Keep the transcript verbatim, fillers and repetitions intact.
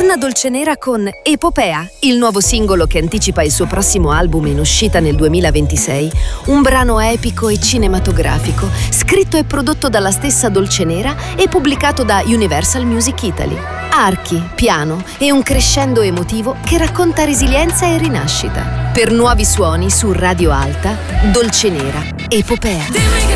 Anna Dolcenera con Epopea, il nuovo singolo che anticipa il suo prossimo album in uscita nel duemilaventisei, un brano epico e cinematografico, scritto e prodotto dalla stessa Dolcenera e pubblicato da Universal Music Italy. Archi, piano e un crescendo emotivo che racconta resilienza e rinascita. Per nuovi suoni su Radio Alta, Dolcenera, Epopea.